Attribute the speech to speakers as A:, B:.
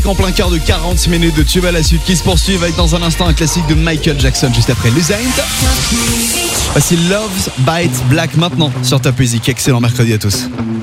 A: En plein quart de 40 minutes de tube à la suite qui se poursuivent avec dans un instant un classique de Michael Jackson juste après Lusaint. Voici Love's Bite Black maintenant sur Top Music. Excellent mercredi à tous.